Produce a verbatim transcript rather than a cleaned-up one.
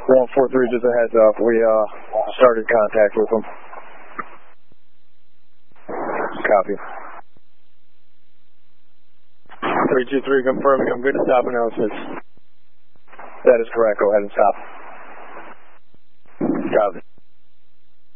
one four three, just a heads up. We uh started contact with them. Copy. three two three confirming. I'm good to stop analysis. That is correct. Go ahead and stop. Copy.